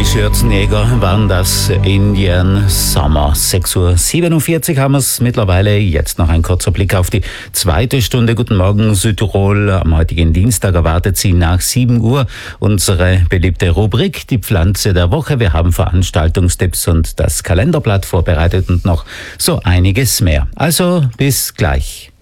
Schürzenjäger waren das, Indian Summer. 6:47 Uhr haben wir es mittlerweile. Jetzt noch ein kurzer Blick auf die zweite Stunde. Guten Morgen Südtirol. Am heutigen Dienstag erwartet Sie nach 7 Uhr unsere beliebte Rubrik, die Pflanze der Woche. Wir haben Veranstaltungstipps und das Kalenderblatt vorbereitet und noch so einiges mehr. Also bis gleich.